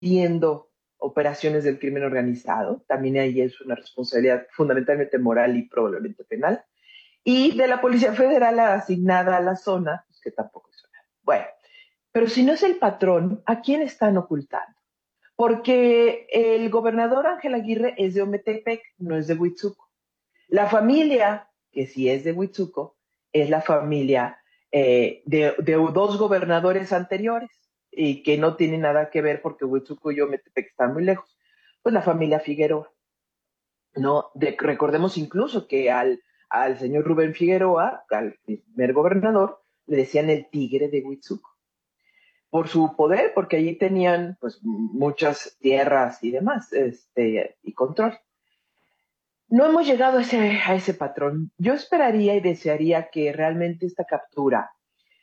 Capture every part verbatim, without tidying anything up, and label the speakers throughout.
Speaker 1: viendo operaciones del crimen organizado, también ahí es una responsabilidad fundamentalmente moral y probablemente penal, y de la Policía Federal asignada a la zona, pues que tampoco es una. Bueno, pero si no es el patrón, ¿a quién están ocultando? Porque el gobernador Ángel Aguirre es de Ometepec, no es de Huitzuco. La familia, que sí es de Huitzuco, es la familia eh, de, de dos gobernadores anteriores y que no tiene nada que ver porque Huitzuco y Ometepec están muy lejos. Pues la familia Figueroa, ¿no? De, recordemos incluso que al, al señor Rubén Figueroa, al primer gobernador, le decían el tigre de Huitzuco por su poder, porque allí tenían pues muchas tierras y demás, este, y control. No hemos llegado a ese, a ese patrón. Yo esperaría y desearía que realmente esta captura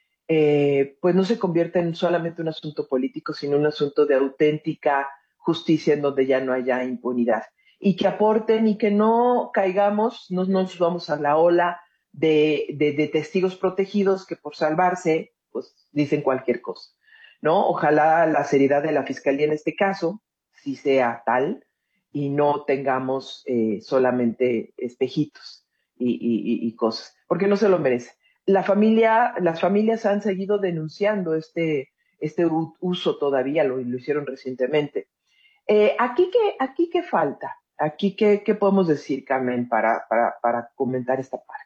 Speaker 1: eh, pues no se convierta en solamente un asunto político, sino un asunto de auténtica justicia en donde ya no haya impunidad. Y que aporten y que no caigamos, no nos vamos a la ola de, de, de testigos protegidos que por salvarse, pues dicen cualquier cosa, ¿no? Ojalá la seriedad de la fiscalía en este caso sí sea tal y no tengamos eh, solamente espejitos y, y, y cosas, porque no se lo merece. La familia, las familias han seguido denunciando este, este uso todavía, lo, lo hicieron recientemente. Eh, ¿aquí, qué, ¿Aquí qué falta? ¿Aquí qué, qué podemos decir, Carmen, para, para, para comentar esta parte?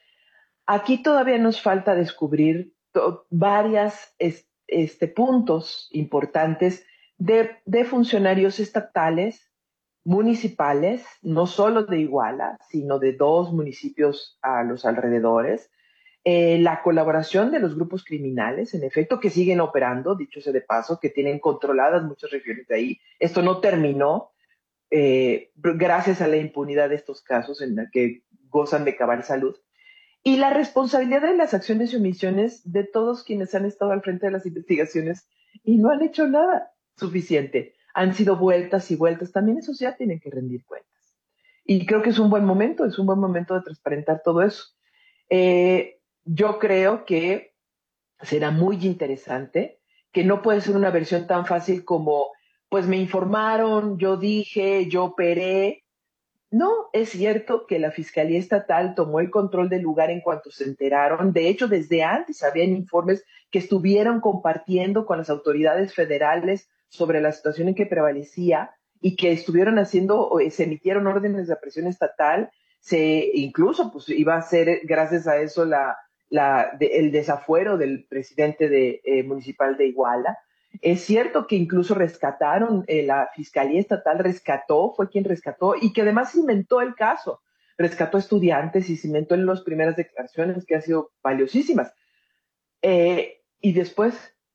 Speaker 1: Aquí todavía nos falta descubrir to- varias es- este, puntos importantes de, de funcionarios estatales, municipales, no solo de Iguala, sino de dos municipios a los alrededores, eh, la colaboración de los grupos criminales, en efecto, que siguen operando, dicho sea de paso, que tienen controladas muchas regiones de ahí. Esto no terminó eh, gracias a la impunidad de estos casos en la que gozan de cabal salud. Y la responsabilidad de las acciones y omisiones de todos quienes han estado al frente de las investigaciones y no han hecho nada suficiente. Han sido vueltas y vueltas. También esos ya tienen que rendir cuentas. Y creo que es un buen momento, es un buen momento de transparentar todo eso. Eh, yo creo que será muy interesante, que no puede ser una versión tan fácil como, pues me informaron, yo dije, yo operé. No, es cierto que la Fiscalía Estatal tomó el control del lugar en cuanto se enteraron. De hecho, desde antes habían informes que estuvieron compartiendo con las autoridades federales sobre la situación en que prevalecía y que estuvieron haciendo, se emitieron órdenes de aprehensión estatal. Se, incluso pues, iba a ser, gracias a eso, la, la, de, el desafuero del presidente de, eh, municipal de Iguala. Es cierto que incluso rescataron, eh, la Fiscalía Estatal rescató, fue quien rescató y que además cimentó el caso. Rescató estudiantes y cimentó en las primeras declaraciones que han sido valiosísimas. Eh, y después,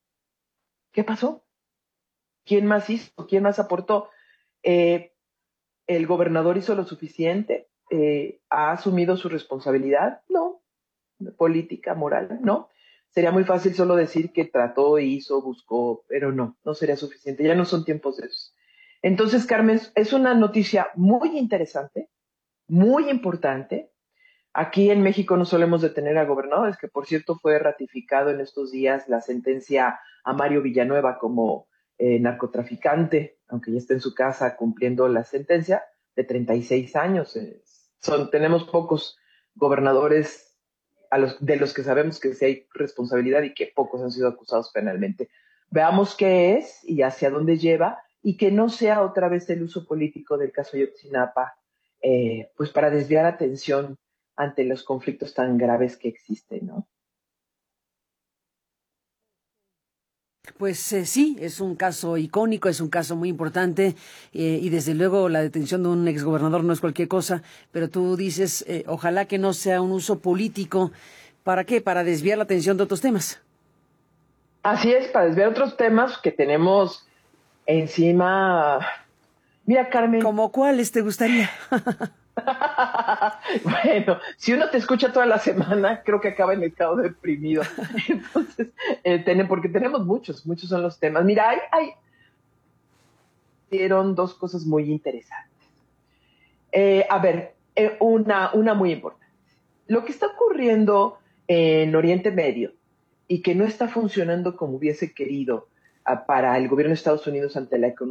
Speaker 1: ¿qué pasó? ¿Quién más hizo? ¿Quién más aportó? Eh, ¿El gobernador hizo lo suficiente? Eh, ¿Ha asumido su responsabilidad? No. Política, moral, no. Sería muy fácil solo decir que trató, hizo, buscó, pero no, no sería suficiente. Ya no son tiempos de eso. Entonces, Carmen, es una noticia muy interesante, muy importante. Aquí en México no solemos detener a gobernadores, que por cierto fue ratificado en estos días la sentencia a Mario Villanueva como eh, narcotraficante, aunque ya está en su casa cumpliendo la sentencia de treinta y seis años. Eh, son, tenemos pocos gobernadores a los, de los que sabemos que sí hay responsabilidad y que pocos han sido acusados penalmente. Veamos qué es y hacia dónde lleva y que no sea otra vez el uso político del caso Ayotzinapa, eh, pues para desviar atención ante los conflictos tan graves que existen, ¿no?
Speaker 2: Pues eh, sí, es un caso icónico, es un caso muy importante eh, y desde luego la detención de un exgobernador no es cualquier cosa, pero tú dices, eh, ojalá que no sea un uso político. ¿Para qué? Para desviar la atención de otros temas.
Speaker 1: Así es, para desviar otros temas que tenemos encima. Mira, Carmen.
Speaker 2: ¿Cómo cuáles te gustaría?
Speaker 1: Bueno, si uno te escucha toda la semana, creo que acaba en estado deprimido. Entonces, eh, ten, porque tenemos muchos, muchos son los temas. Mira, hay, hay dieron dos cosas muy interesantes. Eh, a ver, eh, una, una muy importante. Lo que está ocurriendo en Oriente Medio y que no está funcionando como hubiese querido para el gobierno de Estados Unidos ante la economía